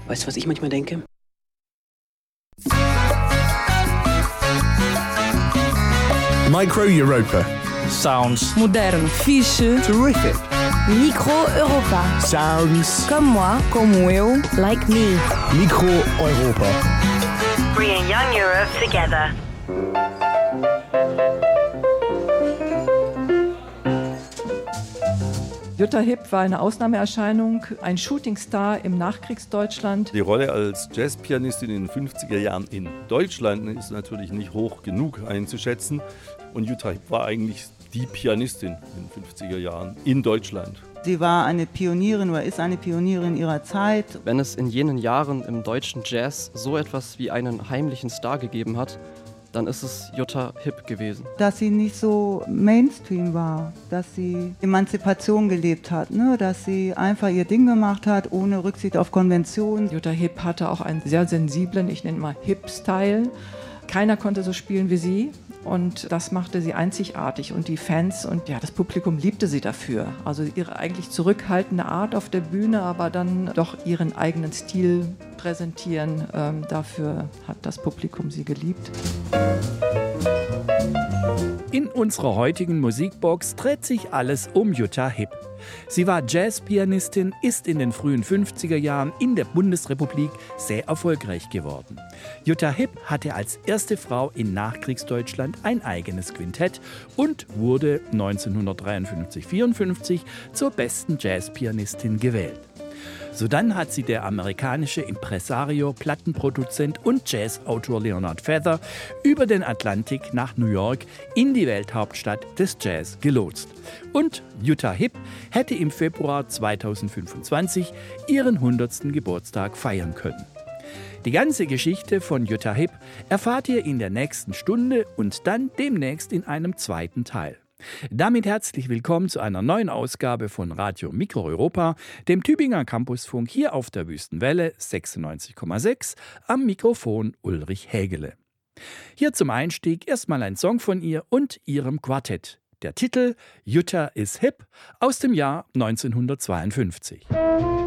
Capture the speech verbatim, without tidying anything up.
Weißt du, was ich manchmal denke? Micro Europa. Sounds Moderno. Fiche. Terrific. Micro Europa. Sounds. Comme moi. como eu. Like me. Micro Europa. Bringing young Europe together. Jutta Hipp war eine Ausnahmeerscheinung, ein Shootingstar im Nachkriegsdeutschland. Die Rolle als Jazzpianistin in den fünfziger Jahren in Deutschland ist natürlich nicht hoch genug einzuschätzen. Und Jutta Hipp war eigentlich die Pianistin in den fünfziger Jahren in Deutschland. Sie war eine Pionierin oder ist eine Pionierin ihrer Zeit. Wenn es in jenen Jahren im deutschen Jazz so etwas wie einen heimlichen Star gegeben hat, dann ist es Jutta Hipp gewesen. Dass sie nicht so Mainstream war, dass sie Emanzipation gelebt hat, ne? Dass sie einfach ihr Ding gemacht hat, ohne Rücksicht auf Konventionen. Jutta Hipp hatte auch einen sehr sensiblen, ich nenne mal Hip-Style. Keiner konnte so spielen wie sie. Und das machte sie einzigartig und die Fans und ja, das Publikum liebte sie dafür. Also ihre eigentlich zurückhaltende Art auf der Bühne, aber dann doch ihren eigenen Stil präsentieren. Ähm, dafür hat das Publikum sie geliebt. In unserer heutigen Musikbox dreht sich alles um Jutta Hipp. Sie war Jazzpianistin, ist in den frühen fünfziger Jahren in der Bundesrepublik sehr erfolgreich geworden. Jutta Hipp hatte als erste Frau in Nachkriegsdeutschland ein eigenes Quintett und wurde neunzehnhundertdreiundfünfzig vierundfünfzig zur besten Jazzpianistin gewählt. Sodann hat sie der amerikanische Impresario, Plattenproduzent und Jazzautor Leonard Feather über den Atlantik nach New York in die Welthauptstadt des Jazz gelotst. Und Jutta Hipp hätte im Februar zweitausendfünfundzwanzig ihren hundertsten Geburtstag feiern können. Die ganze Geschichte von Jutta Hipp erfahrt ihr in der nächsten Stunde und dann demnächst in einem zweiten Teil. Damit herzlich willkommen zu einer neuen Ausgabe von Radio Micro Europa, dem Tübinger Campusfunk hier auf der Wüstenwelle sechsundneunzig Komma sechs, am Mikrofon Ulrich Hägele. Hier zum Einstieg erstmal ein Song von ihr und ihrem Quartett. Der Titel Jutta is Hip aus dem Jahr neunzehnhundertzweiundfünfzig.